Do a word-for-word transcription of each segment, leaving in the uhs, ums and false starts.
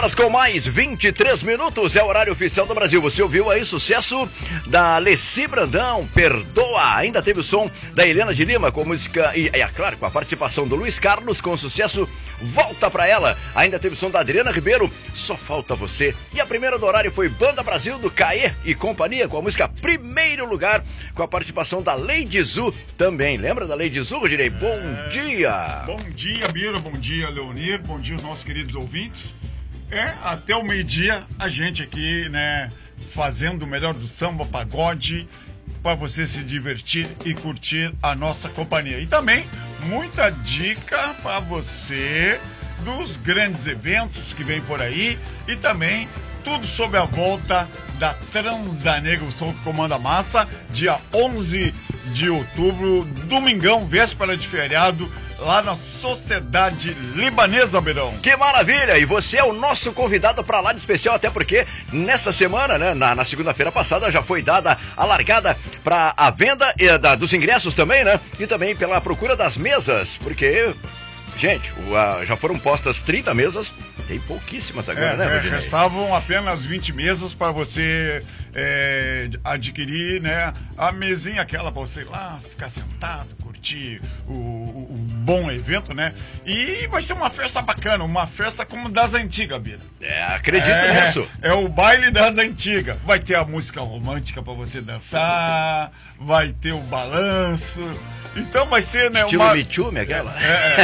Com mais vinte e três minutos, é o horário oficial do Brasil. Você ouviu aí sucesso da Leci Brandão, Perdoa. Ainda teve o som da Helena de Lima com música, e é claro, com a participação do Luiz Carlos com o sucesso Volta Pra Ela. Ainda teve o som da Adriana Ribeiro, Só Falta Você. E a primeira do horário foi Banda Brasil do Caê e companhia com a música Primeiro Lugar, com a participação da Lady Zu também. Lembra da Lady Zu, Rodinei? Bom é... dia! Bom dia, Bira, bom dia, Leonir, bom dia aos nossos queridos ouvintes. É, até o meio-dia, a gente aqui, né, fazendo o melhor do samba, pagode, para você se divertir e curtir a nossa companhia. E também, muita dica para você dos grandes eventos que vem por aí e também tudo sobre a volta da Transanegra, o som que comanda a massa, dia onze de outubro, domingão, véspera de feriado, lá na Sociedade Libanesa, Beirão. Que maravilha! E você é o nosso convidado para lá de especial, até porque nessa semana, né, na, na segunda-feira passada, já foi dada a largada para a venda e, da, dos ingressos também, né? E também pela procura das mesas, porque, gente, o, a, já foram postas trinta mesas, tem pouquíssimas agora, é, né, é, Rodinei? Restavam apenas vinte mesas para você é, adquirir, né, a mesinha aquela para você ir lá, ficar sentado, curtir o, o, o bom evento, né? E vai ser uma festa bacana, uma festa como das antigas, Bira. É, acredito é, nisso. É o baile das antigas. Vai ter a música romântica para você dançar, vai ter o balanço. Então vai ser, né? Estilo uma... Me Too, aquela? É, é,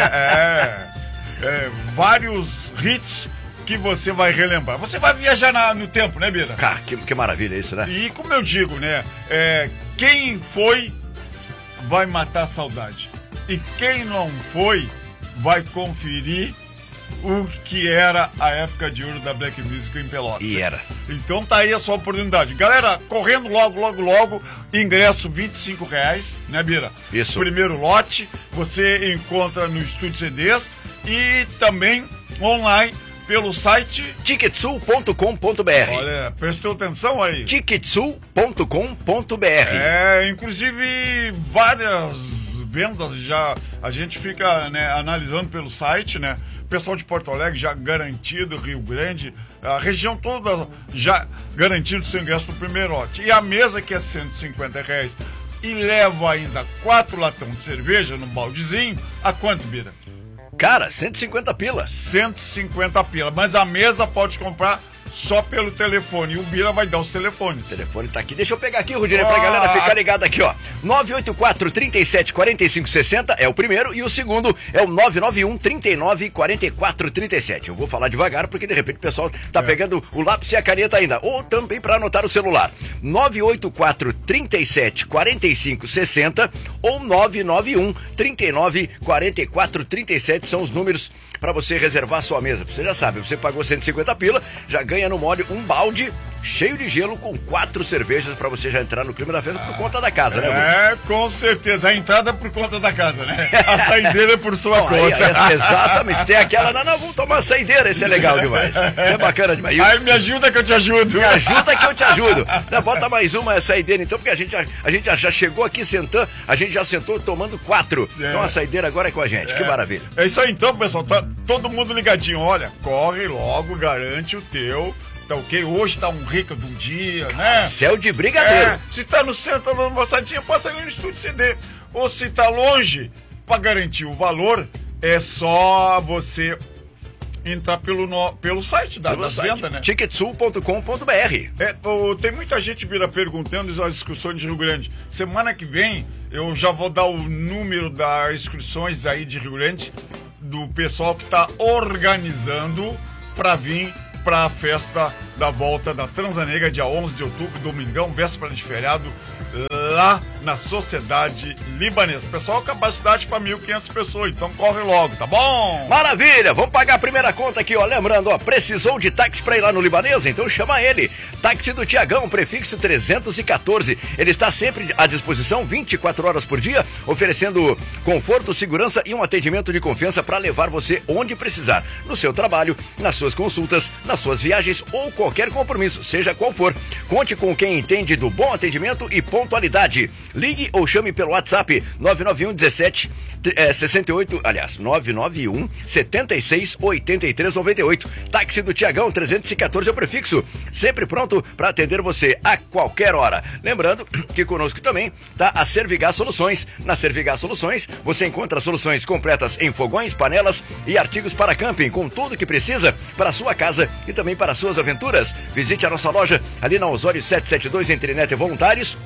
é, é, é, vários hits que você vai relembrar. Você vai viajar na, no tempo, né, Bira? Cara, que, que maravilha isso, né? E como eu digo, né? É, quem foi vai matar a saudade. E quem não foi vai conferir o que era a época de ouro da Black Music em Pelotas. E era. Então tá aí a sua oportunidade. Galera, correndo logo, logo, logo, ingresso vinte e cinco reais, né, Bira? Isso. Primeiro lote, você encontra no Estúdio C Ds e também online pelo site ticketsul ponto com ponto br. Olha, prestou atenção aí? ticketsul ponto com ponto br. É, inclusive várias vendas já, a gente fica, né, analisando pelo site, né? Pessoal de Porto Alegre já garantido, Rio Grande, a região toda já garantido seu ingresso no primeiro lote. E a mesa que é cento e cinquenta reais e leva ainda quatro latão de cerveja no baldezinho, a quanto, Bira? Cara, cento e cinquenta pilas. cento e cinquenta pilas, mas a mesa pode comprar só pelo telefone. E o Bira vai dar os telefones. O telefone tá aqui. Deixa eu pegar aqui, Rodinei, pra galera ficar ligada aqui, ó. nove oito quatro, trinta e sete, quarenta e cinco, sessenta é o primeiro e o segundo é o nove nove um, trinta e nove, quarenta e quatro, trinta e sete. Eu vou falar devagar porque de repente o pessoal tá é. pegando o lápis e a caneta ainda. Ou também para anotar o celular. nove oito quatro, trinta e sete, quarenta e cinco, sessenta ou nove nove um, trinta e nove, quarenta e quatro, trinta e sete são os números para você reservar a sua mesa. Você já sabe, você pagou cento e cinquenta pila, já ganha no mole um balde cheio de gelo com quatro cervejas para você já entrar no clima da festa por conta da casa, né, É, Guto? Com certeza. A entrada é por conta da casa, né? A saideira é por sua Bom, conta. Aí, aí, exatamente. Tem aquela, não, não, vamos tomar saideira, esse é legal demais. É bacana demais. Aí me ajuda que eu te ajudo. Me ajuda que eu te ajudo. Não, bota mais uma saideira então, porque a gente, já, a gente já, já chegou aqui sentando, a gente já sentou tomando quatro. É. Então a saideira agora é com a gente, é. Que maravilha. É isso aí então, pessoal, tá todo mundo ligadinho. Olha, corre logo, garante o teu. Tá ok? Hoje tá um rico de um dia, né? Céu de brigadeiro. É, se tá no centro dando uma passadinha, passa ali no Estúdio C D. Ou se tá longe, pra garantir o valor, é só você entrar pelo, no, pelo site da, da venda, né? ticketsul ponto com ponto br. É, oh, tem muita gente Bira perguntando as inscrições de Rio Grande. Semana que vem eu já vou dar o número das inscrições aí de Rio Grande do pessoal que tá organizando pra vir para a festa da volta da Transanegra, dia onze de outubro, domingão, véspera de feriado, lá na Sociedade Libanesa. Pessoal, capacidade para mil e quinhentas pessoas, então corre logo, tá bom? Maravilha, vamos pagar a primeira conta aqui, ó, lembrando, ó, precisou de táxi para ir lá no Libanesa? Então chama ele, táxi do Tiagão, prefixo trezentos e quatorze, ele está sempre à disposição, vinte e quatro horas por dia, oferecendo conforto, segurança e um atendimento de confiança para levar você onde precisar, no seu trabalho, nas suas consultas, nas suas viagens ou qualquer compromisso, seja qual for. Conte com quem entende do bom atendimento e pontualidade. Ligue ou chame pelo WhatsApp nove nove um dezessete sessenta e oito, aliás, nove nove um setenta e seis oitenta e três noventa e oito. Táxi do Tiagão, trezentos e quatorze é o prefixo. Sempre pronto para atender você a qualquer hora. Lembrando que conosco também tá a Servigás Soluções. Na Servigás Soluções você encontra soluções completas em fogões, panelas e artigos para camping, com tudo que precisa para a sua casa e também para as suas aventuras. Visite a nossa loja ali na Osório setecentos e setenta e dois, entre Neto e Voluntários.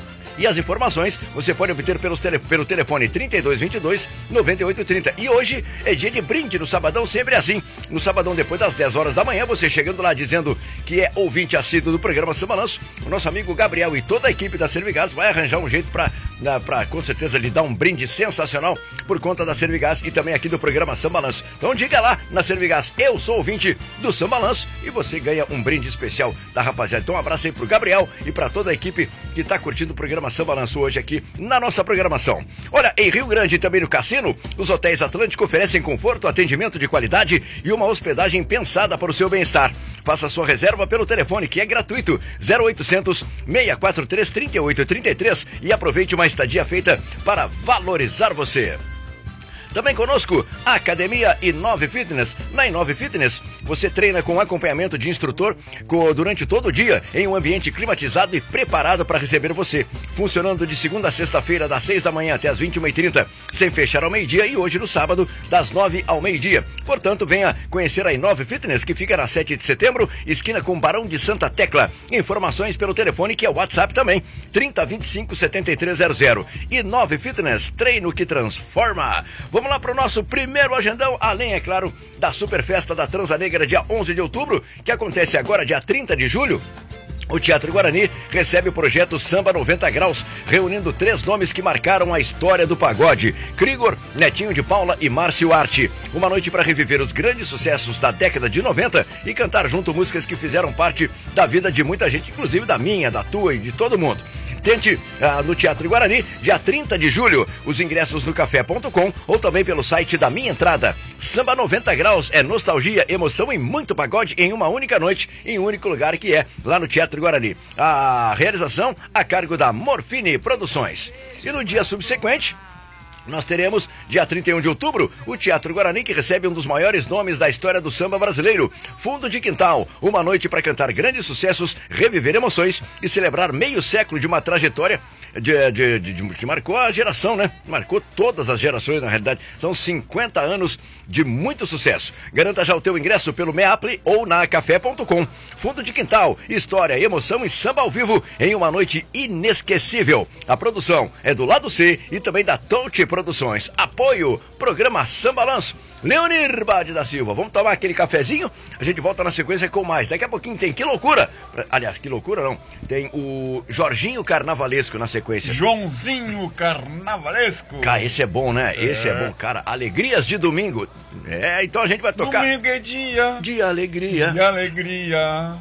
E as informações você pode obter pelos tele, pelo telefone trinta e dois vinte e dois, noventa e oito trinta. E hoje é dia de brinde no Sabadão, sempre assim. No Sabadão, depois das dez horas da manhã, você chegando lá dizendo que é ouvinte assíduo do programa São Balanço, o nosso amigo Gabriel e toda a equipe da Servigás vai arranjar um jeito para, para com certeza, lhe dar um brinde sensacional por conta da Servigás e também aqui do programa São Balanço. Então diga lá na Servigás, eu sou ouvinte do São Balanço, e você ganha um brinde especial da rapaziada. Então um abraço aí pro Gabriel e para toda a equipe que tá curtindo o programa São Balanço hoje aqui na nossa programação. Olha, em Rio Grande e também no Cassino, os hotéis Atlântico oferecem conforto, atendimento de qualidade e uma hospedagem pensada para o seu bem-estar. Faça sua reserva pelo telefone, que é gratuito, zero oitocentos, seis quatro três, trinta e oito trinta e três, e aproveite uma estadia feita para valorizar você. Também conosco, a Academia Inove Fitness. Na Inove Fitness, você treina com acompanhamento de instrutor com, durante todo o dia, em um ambiente climatizado e preparado para receber você. Funcionando de segunda a sexta-feira, das seis da manhã até as vinte e uma e trinta, sem fechar ao meio-dia, e hoje no sábado, das nove ao meio-dia. Portanto, venha conhecer a Inove Fitness, que fica na sete de setembro, esquina com Barão de Santa Tecla. Informações pelo telefone, que é o WhatsApp também, trinta, vinte e cinco, setenta e três zero zero. Inove Fitness, treino que transforma. Vamos lá para o nosso primeiro agendão, além, é claro, da Super Festa da Transa Negra, dia onze de outubro, que acontece agora, dia trinta de julho. O Teatro Guarani recebe o projeto Samba noventa Graus, reunindo três nomes que marcaram a história do pagode: Krigor, Netinho de Paula e Márcio Arte. Uma noite para reviver os grandes sucessos da década de noventa e cantar junto músicas que fizeram parte da vida de muita gente, inclusive da minha, da tua e de todo mundo. Tente ah, no Teatro Guarani, dia trinta de julho. Os ingressos no café ponto com ou também pelo site da Minha Entrada. Samba noventa Graus é nostalgia, emoção e muito pagode em uma única noite, em um único lugar, que é lá no Teatro Guarani. A realização a cargo da Morfine Produções. E no dia subsequente, nós teremos, dia trinta e um de outubro, o Teatro Guarani, que recebe um dos maiores nomes da história do samba brasileiro, Fundo de Quintal. Uma noite para cantar grandes sucessos, reviver emoções e celebrar meio século de uma trajetória de, de, de, de, que marcou a geração, né? Marcou todas as gerações, na realidade. São cinquenta anos de muito sucesso. Garanta já o teu ingresso pelo Meaple ou na café ponto com. Fundo de Quintal, história, emoção e samba ao vivo em uma noite inesquecível. A produção é do Lado C e também da Touch Produções. Apoio, programa Samba Balanço. Leonir Bade da Silva. Vamos tomar aquele cafezinho? A gente volta na sequência com mais. Daqui a pouquinho tem Que Loucura. Aliás, Que Loucura não. Tem o Jorginho Carnavalesco na sequência. Joãozinho Carnavalesco. Cara, esse é bom, né? É. Esse é bom, cara. Alegrias de domingo. É, então a gente vai tocar. Domingo é dia de alegria. De alegria.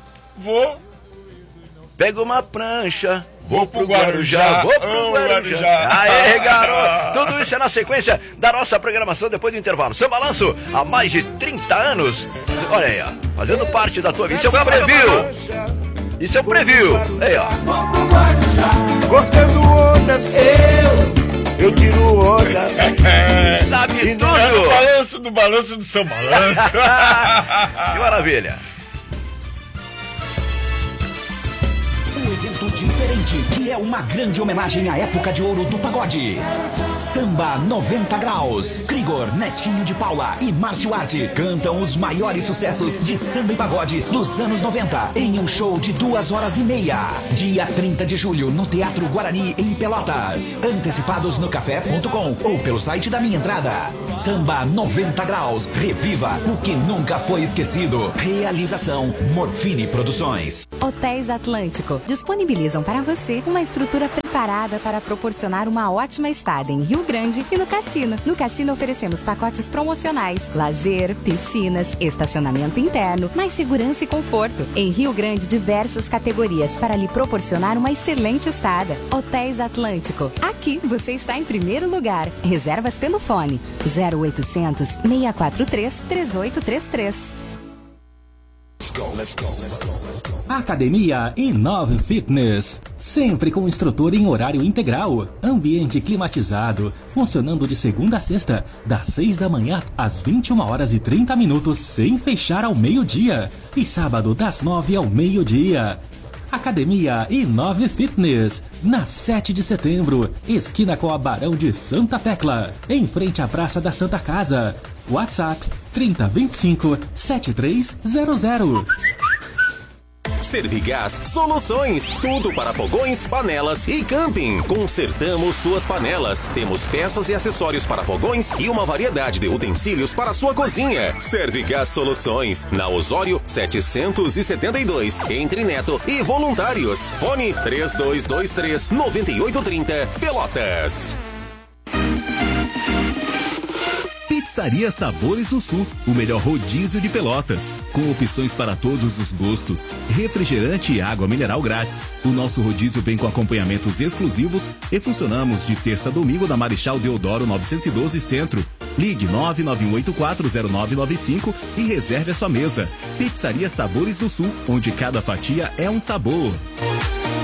Vou. Pega uma prancha. Vou pro Guarujá, vou pro oh, Guarujá. Guarujá. Aê, garoto! Tudo isso é na sequência da nossa programação depois do intervalo. Seu Balanço, há mais de trinta anos. Olha aí, ó, fazendo parte da tua vida. Isso é um preview. Isso é um preview. Aí, ó. Vou pro Guarujá. Cortando ondas, eu, eu tiro onda. Sabe tudo. É do balanço do balanço do São Balanço. Que maravilha. Um evento diferente, que é uma grande homenagem à época de ouro do pagode. Samba noventa Graus. Krigor, Netinho de Paula e Márcio Arte cantam os maiores sucessos de samba e pagode dos anos noventa em um show de duas horas e meia. Dia trinta de julho, no Teatro Guarani, em Pelotas. Antecipados no café ponto com ou pelo site da Minha Entrada. Samba noventa Graus. Reviva o que nunca foi esquecido. Realização Morfine Produções. Hotéis Atlântico disponibilizam para você uma estrutura preparada para proporcionar uma ótima estada em Rio Grande e no Cassino. No Cassino oferecemos pacotes promocionais, lazer, piscinas, estacionamento interno, mais segurança e conforto. Em Rio Grande, diversas categorias para lhe proporcionar uma excelente estada. Hotéis Atlântico. Aqui você está em primeiro lugar. Reservas pelo fone zero oitocentos, seis quatro três, três oito três três. go, let's go, let's go. Academia Inove Fitness. Sempre com instrutor em horário integral. Ambiente climatizado. Funcionando de segunda a sexta, das seis da manhã às vinte e uma horas e trinta minutos, sem fechar ao meio-dia. E sábado, das nove ao meio-dia. Academia Inove Fitness, na sete de setembro, esquina com a Barão de Santa Tecla, em frente à Praça da Santa Casa. WhatsApp trinta, vinte e cinco, setenta e três zero zero. Servigás Soluções, tudo para fogões, panelas e camping. Consertamos suas panelas. Temos peças e acessórios para fogões e uma variedade de utensílios para sua cozinha. Servigás Soluções, na Osório setecentos e setenta e dois, entre Neto e Voluntários. Fone três dois dois três, nove oito três zero, Pelotas. Pizzaria Sabores do Sul, o melhor rodízio de Pelotas, com opções para todos os gostos, refrigerante e água mineral grátis. O nosso rodízio vem com acompanhamentos exclusivos e funcionamos de terça a domingo na Marechal Deodoro novecentos e doze Centro. Ligue nove nove um oito quatro zero nove nove cinco e reserve a sua mesa. Pizzaria Sabores do Sul, onde cada fatia é um sabor.